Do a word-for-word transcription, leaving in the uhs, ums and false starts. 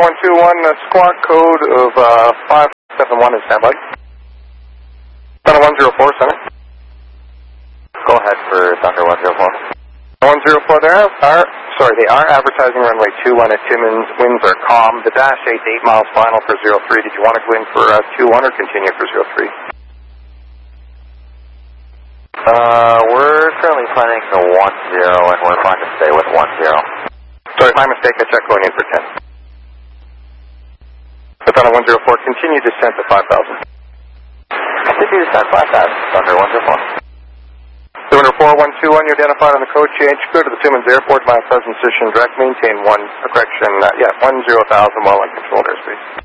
one two one, uh, squawk code of uh, five seven one is standby. Thunder one zero four, center. Go ahead for Thunder one zero four. one zero four, there are, sorry, they are advertising runway two one at Timmins. Winds are calm. The dash eight, eight miles final for zero three. Did you want to go in for uh, two one or continue for zero three? Uh, we're currently planning the one zero, and we're fine to stay with one zero. Sorry, my mistake. I checked going in for ten. Thunder one zero four, continue descent to five thousand. Continue descent five thousand, Thunder one zero four. Thunder four one two one, you identified on the code change. Go to the Timmins Airport, my present position direct, maintain one, uh, correction, uh, yeah, one zero thousand while on controlled airspace.